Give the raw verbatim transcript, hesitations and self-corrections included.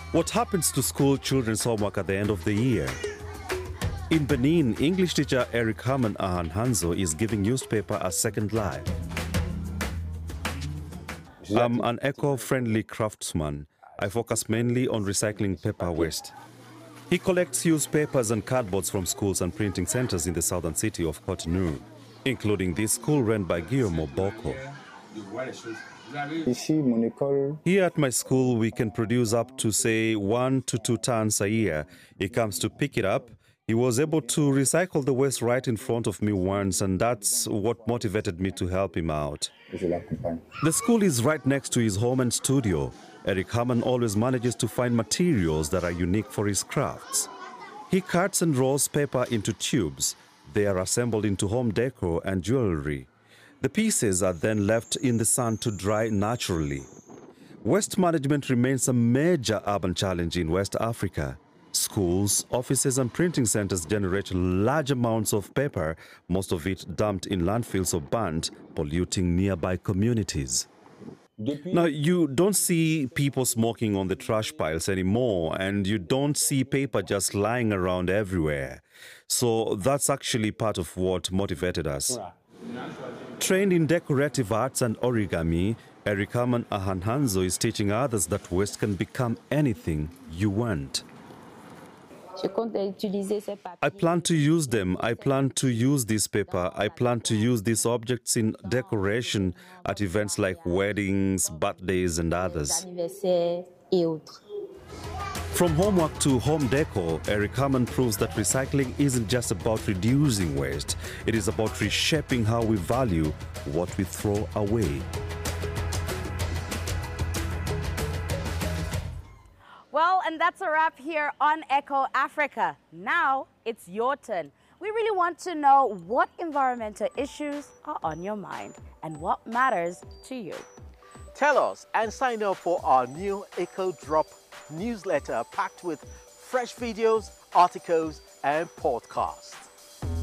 What happens to school children's homework at the end of the year? In Benin, English teacher Eric Herman Ahanhanzo is giving newspaper a second life. I'm an eco-friendly craftsman. I focus mainly on recycling paper waste. He collects used papers and cardboards from schools and printing centers in the southern city of Cotonou, including this school run by Guillermo Boko. Here at my school, we can produce up to, say, one to two tons a year. He comes to pick it up. He was able to recycle the waste right in front of me once, and that's what motivated me to help him out. The school is right next to his home and studio. Eric Herman always manages to find materials that are unique for his crafts. He cuts and rolls paper into tubes. They are assembled into home decor and jewelry. The pieces are then left in the sun to dry naturally. Waste management remains a major urban challenge in West Africa. Schools, offices and printing centers generate large amounts of paper, most of it dumped in landfills or burnt, polluting nearby communities. Now, you don't see people smoking on the trash piles anymore, and you don't see paper just lying around everywhere. So that's actually part of what motivated us. Trained in decorative arts and origami, Eric Herman Ahanhanzo is teaching others that waste can become anything you want. I plan to use them. I plan to use this paper. I plan to use these objects in decoration at events like weddings, birthdays, and others. From homework to home decor, Eric Herman proves that recycling isn't just about reducing waste. It is about reshaping how we value what we throw away. Well, and that's a wrap here on Echo Africa. Now it's your turn. We really want to know what environmental issues are on your mind and what matters to you. Tell us and sign up for our new Echo Drop newsletter packed with fresh videos, articles and podcasts.